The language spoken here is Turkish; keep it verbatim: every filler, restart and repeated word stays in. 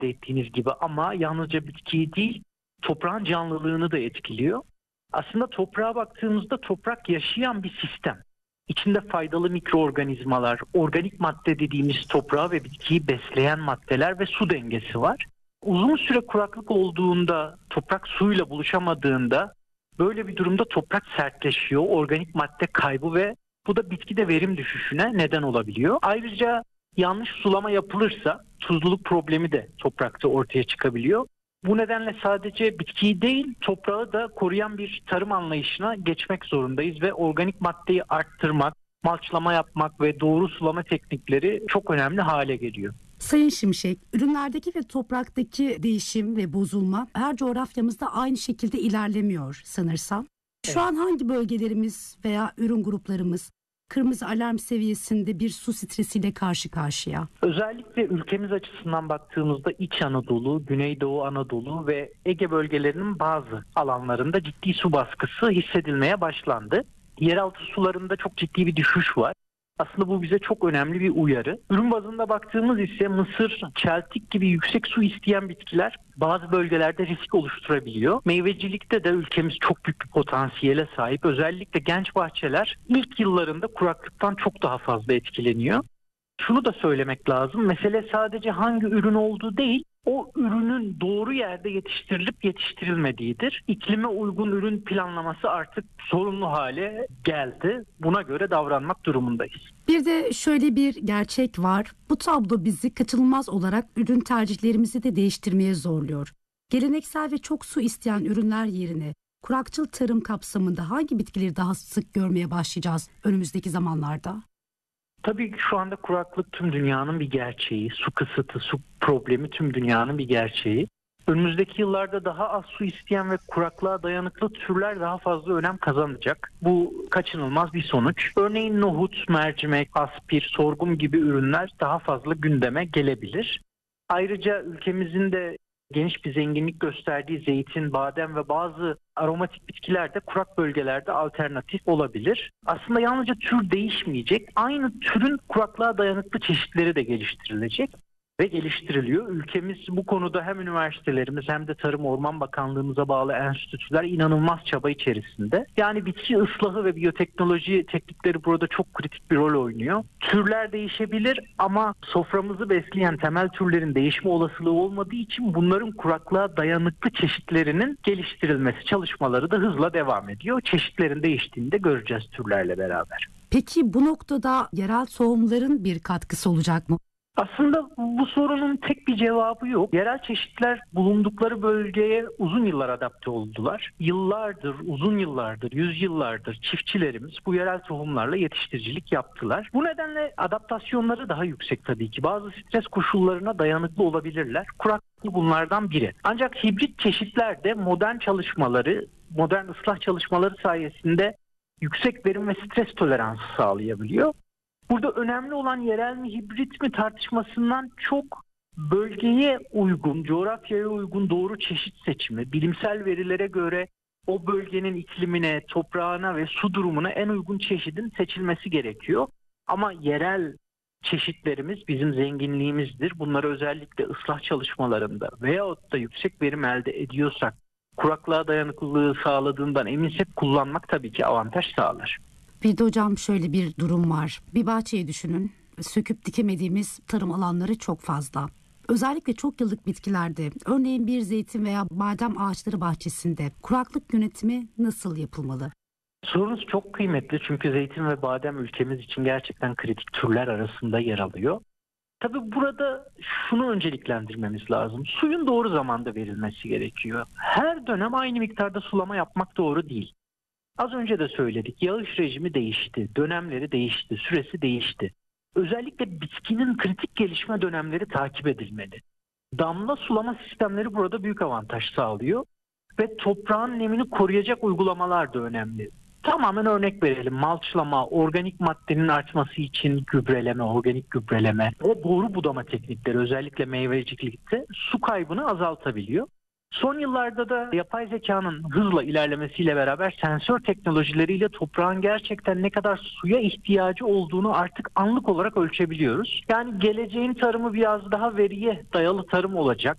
ifade ettiğiniz gibi, ama yalnızca bitkiyi değil, toprağın canlılığını da etkiliyor. Aslında toprağa baktığımızda toprak yaşayan bir sistem. İçinde faydalı mikroorganizmalar, organik madde dediğimiz toprağı ve bitkiyi besleyen maddeler ve su dengesi var. Uzun süre kuraklık olduğunda, toprak suyla buluşamadığında böyle bir durumda toprak sertleşiyor, organik madde kaybı ve bu da bitkide verim düşüşüne neden olabiliyor. Ayrıca yanlış sulama yapılırsa tuzluluk problemi de toprakta ortaya çıkabiliyor. Bu nedenle sadece bitkiyi değil, toprağı da koruyan bir tarım anlayışına geçmek zorundayız ve organik maddeyi arttırmak, malçlama yapmak ve doğru sulama teknikleri çok önemli hale geliyor. Sayın Şimşek, ürünlerdeki ve topraktaki değişim ve bozulma her coğrafyamızda aynı şekilde ilerlemiyor sanırsam. Şu Evet. an hangi bölgelerimiz veya ürün gruplarımız kırmızı alarm seviyesinde bir su stresiyle karşı karşıya? Özellikle ülkemiz açısından baktığımızda İç Anadolu, Güneydoğu Anadolu ve Ege bölgelerinin bazı alanlarında ciddi su baskısı hissedilmeye başlandı. Yeraltı sularında çok ciddi bir düşüş var. Aslında bu bize çok önemli bir uyarı. Ürün bazında baktığımız ise mısır, çeltik gibi yüksek su isteyen bitkiler bazı bölgelerde risk oluşturabiliyor. Meyvecilikte de ülkemiz çok büyük bir potansiyele sahip. Özellikle genç bahçeler ilk yıllarında kuraklıktan çok daha fazla etkileniyor. Şunu da söylemek lazım. Mesele sadece hangi ürün olduğu değil, o ürünün doğru yerde yetiştirilip yetiştirilmediğidir. İklime uygun ürün planlaması artık sorunlu hale geldi. Buna göre davranmak durumundayız. Bir de şöyle bir gerçek var. Bu tablo bizi kaçınılmaz olarak ürün tercihlerimizi de değiştirmeye zorluyor. Geleneksel ve çok su isteyen ürünler yerine kurakçıl tarım kapsamında hangi bitkileri daha sık görmeye başlayacağız önümüzdeki zamanlarda? Tabii şu anda kuraklık tüm dünyanın bir gerçeği. Su kısıtı, su problemi tüm dünyanın bir gerçeği. Önümüzdeki yıllarda daha az su isteyen ve kuraklığa dayanıklı türler daha fazla önem kazanacak. Bu kaçınılmaz bir sonuç. Örneğin nohut, mercimek, aspir, sorghum gibi ürünler daha fazla gündeme gelebilir. Ayrıca ülkemizin de geniş bir zenginlik gösterdiği zeytin, badem ve bazı aromatik bitkiler de kurak bölgelerde alternatif olabilir. Aslında yalnızca tür değişmeyecek, aynı türün kuraklığa dayanıklı çeşitleri de geliştirilecek ve geliştiriliyor. Ülkemiz bu konuda hem üniversitelerimiz hem de Tarım Orman Bakanlığımıza bağlı enstitüler inanılmaz çaba içerisinde. Yani bitki ıslahı ve biyoteknoloji teknikleri burada çok kritik bir rol oynuyor. Türler değişebilir ama soframızı besleyen temel türlerin değişme olasılığı olmadığı için bunların kuraklığa dayanıklı çeşitlerinin geliştirilmesi çalışmaları da hızla devam ediyor. Çeşitlerin değiştiğini de göreceğiz türlerle beraber. Peki bu noktada yerel tohumların bir katkısı olacak mı? Aslında bu sorunun tek bir cevabı yok. Yerel çeşitler bulundukları bölgeye uzun yıllar adapte oldular. Yıllardır, uzun yıllardır, yüzyıllardır çiftçilerimiz bu yerel tohumlarla yetiştiricilik yaptılar. Bu nedenle adaptasyonları daha yüksek tabii ki. Bazı stres koşullarına dayanıklı olabilirler. Kuraklık bunlardan biri. Ancak hibrit çeşitler de modern çalışmaları, modern ıslah çalışmaları sayesinde yüksek verim ve stres toleransı sağlayabiliyor. Burada önemli olan yerel mi hibrit mi tartışmasından çok bölgeye uygun, coğrafyaya uygun doğru çeşit seçimi, bilimsel verilere göre o bölgenin iklimine, toprağına ve su durumuna en uygun çeşidin seçilmesi gerekiyor. Ama yerel çeşitlerimiz bizim zenginliğimizdir. Bunları özellikle ıslah çalışmalarında veyahut da yüksek verim elde ediyorsak, kuraklığa dayanıklılığı sağladığından eminsek kullanmak tabii ki avantaj sağlar. Bir de hocam şöyle bir durum var. Bir bahçeyi düşünün. Söküp dikemediğimiz tarım alanları çok fazla. Özellikle çok yıllık bitkilerde, örneğin bir zeytin veya badem ağaçları bahçesinde kuraklık yönetimi nasıl yapılmalı? Sorunuz çok kıymetli çünkü zeytin ve badem ülkemiz için gerçekten kritik türler arasında yer alıyor. Tabii burada şunu önceliklendirmemiz lazım. Suyun doğru zamanda verilmesi gerekiyor. Her dönem aynı miktarda sulama yapmak doğru değil. Az önce de söyledik, yağış rejimi değişti, dönemleri değişti, süresi değişti. Özellikle bitkinin kritik gelişme dönemleri takip edilmeli. Damla sulama sistemleri burada büyük avantaj sağlıyor ve toprağın nemini koruyacak uygulamalar da önemli. Tamamen örnek verelim, malçlama, organik maddenin artması için gübreleme, organik gübreleme ve doğru budama teknikleri özellikle meyvecilikte su kaybını azaltabiliyor. Son yıllarda da yapay zekanın hızla ilerlemesiyle beraber sensör teknolojileriyle toprağın gerçekten ne kadar suya ihtiyacı olduğunu artık anlık olarak ölçebiliyoruz. Yani geleceğin tarımı biraz daha veriye dayalı tarım olacak.